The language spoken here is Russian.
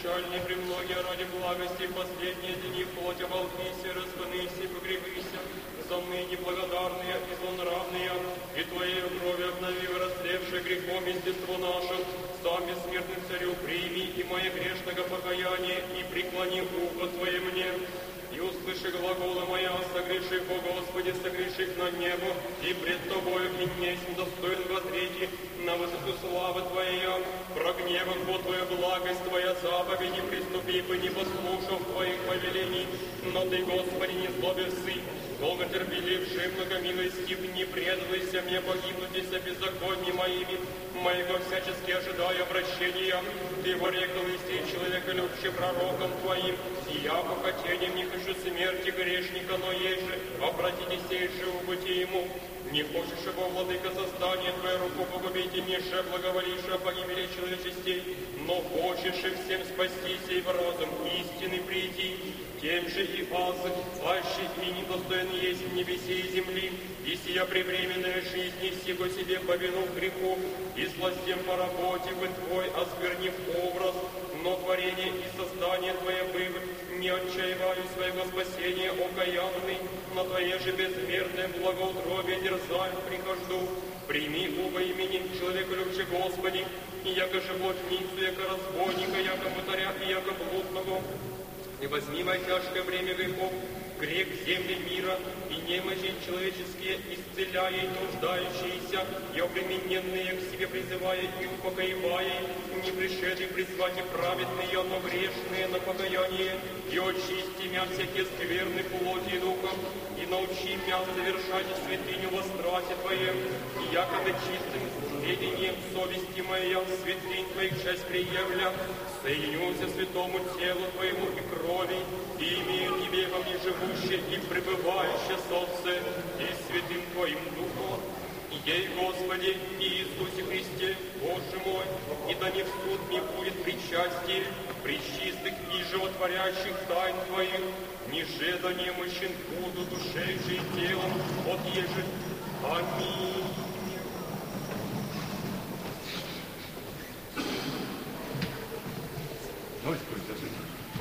печальные премногие ради благости, последние дни плоть оболкися, распынися, погребися, за мы неблагодарные и злонравные, и Твоей крови обнови растлевшее грехом естество наше, сам бессмертный Царю прими и мое грешного покаяние, и преклони ухо Твое мне. И услыши глаголы моя, согреши по Господи, согреши на небо, и пред Тобою и несть достоин воззреть на высоту славы Твоей. Прогневан по Твою благость, Твоя заповеди, приступи бы не послушав Твоих повелений, но Ты, Господи, не злобився, долготерпеливший, многомилостив, не предавайся мне погибнуть беззаконии моими, моего всячески ожидая обращения. Ты ворекал исти человека, любче пророком Твоим, и я по хотениям не хочу смерти грешника, но есть же, обратитесь и животе ему. Не хочешь, чтобы, владыка, создание Твою руку погубить, и неше благоволишь о погибели человечестей, но хочешь и всем спастись, и в разум истины прийти, тем же и аз, аще и недостоин есть в небесе и земли, и сия превременная жизнь, сего себе по вину греху, и сластем по работе бы Твой, осквернив образ, но творение и создание Твое быв, не отчаиваю своего спасения, окаянный, на Твое же безмерное благоутробие дерзаю прихожду. Прими во имени человека любче Господи, и яко же блудницу, яко разбойника, яко мытаря и яко блудного, и возьми во тяжкое время грехов, грех земли мира и немощи человеческие, исцеляя и нуждающиеся, и обремененные к себе призывая и упокоивая, не пришедшие призвать и праведные, но грешные на покаяние, и очисти мя всякие скверны плоти и духом, и научи мя совершать святыню во страсе Твоем, и якобы чистым сведением совести моей, святынь Твоих часть приемля, соединюся святому телу Твоему и крови, и имею Тебе во мне живущее и пребывающее солнце, и святым Твоим Духом. И ей, Господи, и Иисусе Христе, Боже мой, и да не в суд мне будет причастие, пречистых и животворящих тайн Твоих, ниже да немощен буду душей же и телом, от еже. Аминь.